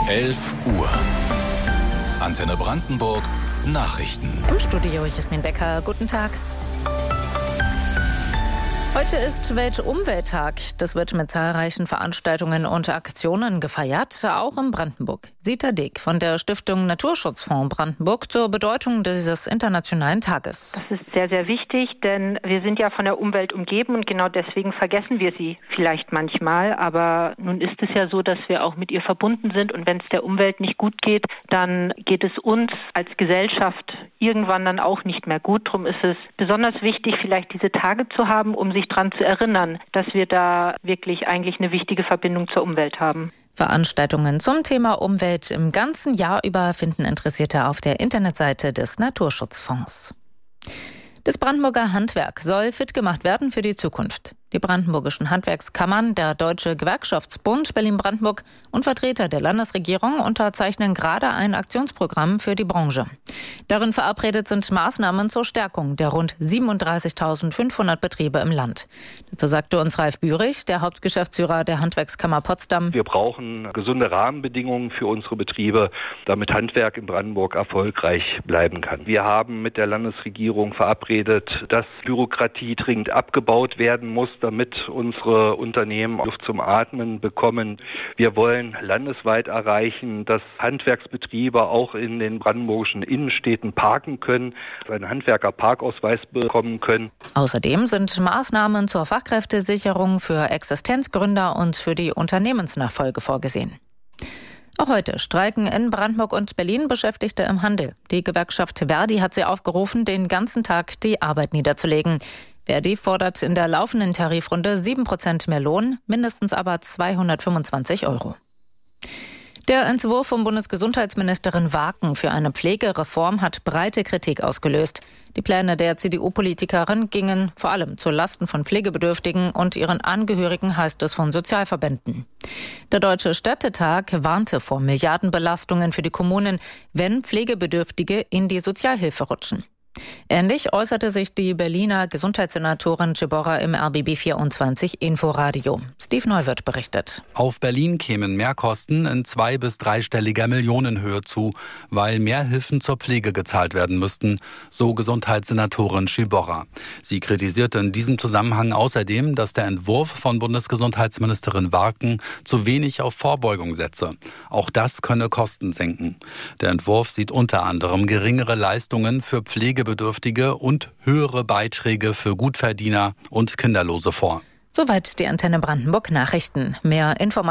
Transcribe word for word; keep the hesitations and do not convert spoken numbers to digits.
elf Uhr. Antenne Brandenburg Nachrichten. Im Studio Jasmin Becker. Guten Tag. Heute ist Weltumwelttag. Das wird mit zahlreichen Veranstaltungen und Aktionen gefeiert, auch in Brandenburg. Sita Dick von der Stiftung Naturschutzfonds Brandenburg zur Bedeutung dieses internationalen Tages. Das ist sehr, sehr wichtig, denn wir sind ja von der Umwelt umgeben und genau deswegen vergessen wir sie vielleicht manchmal. Aber nun ist es ja so, dass wir auch mit ihr verbunden sind und wenn es der Umwelt nicht gut geht, dann geht es uns als Gesellschaft irgendwann dann auch nicht mehr gut. Darum ist es besonders wichtig, vielleicht diese Tage zu haben, um sich daran zu erinnern, dass wir da wirklich eigentlich eine wichtige Verbindung zur Umwelt haben. Veranstaltungen zum Thema Umwelt im ganzen Jahr über finden Interessierte auf der Internetseite des Naturschutzfonds. Das Brandenburger Handwerk soll fit gemacht werden für die Zukunft. Die brandenburgischen Handwerkskammern, der Deutsche Gewerkschaftsbund Berlin-Brandenburg und Vertreter der Landesregierung unterzeichnen gerade ein Aktionsprogramm für die Branche. Darin verabredet sind Maßnahmen zur Stärkung der rund siebenunddreißigtausendfünfhundert Betriebe im Land. Dazu sagte uns Ralf Bührig, der Hauptgeschäftsführer der Handwerkskammer Potsdam: Wir brauchen gesunde Rahmenbedingungen für unsere Betriebe, damit Handwerk in Brandenburg erfolgreich bleiben kann. Wir haben mit der Landesregierung verabredet, dass Bürokratie dringend abgebaut werden muss, damit unsere Unternehmen Luft zum Atmen bekommen. Wir wollen landesweit erreichen, dass Handwerksbetriebe auch in den brandenburgischen Innenstädten parken können, einen Handwerkerparkausweis bekommen können. Außerdem sind Maßnahmen zur Fachkräftesicherung für Existenzgründer und für die Unternehmensnachfolge vorgesehen. Auch heute streiken in Brandenburg und Berlin Beschäftigte im Handel. Die Gewerkschaft Verdi hat sie aufgerufen, den ganzen Tag die Arbeit niederzulegen. Verdi fordert in der laufenden Tarifrunde sieben Prozent mehr Lohn, mindestens aber zweihundertfünfundzwanzig Euro. Der Entwurf von Bundesgesundheitsministerin Waaken für eine Pflegereform hat breite Kritik ausgelöst. Die Pläne der C D U-Politikerin gingen vor allem zu Lasten von Pflegebedürftigen und ihren Angehörigen, heißt es von Sozialverbänden. Der Deutsche Städtetag warnte vor Milliardenbelastungen für die Kommunen, wenn Pflegebedürftige in die Sozialhilfe rutschen. Ähnlich äußerte sich die Berliner Gesundheitssenatorin Ciborra im R B B vierundzwanzig Inforadio. Steve Neuwirth berichtet. Auf Berlin kämen Mehrkosten in zwei- bis dreistelliger Millionenhöhe zu, weil mehr Hilfen zur Pflege gezahlt werden müssten, so Gesundheitssenatorin Ciborra. Sie kritisierte in diesem Zusammenhang außerdem, dass der Entwurf von Bundesgesundheitsministerin Waaken zu wenig auf Vorbeugung setze. Auch das könne Kosten senken. Der Entwurf sieht unter anderem geringere Leistungen für Pflegebedürftige und höhere Beiträge für Gutverdiener und Kinderlose vor. Soweit die Antenne Brandenburg Nachrichten. Mehr Informationen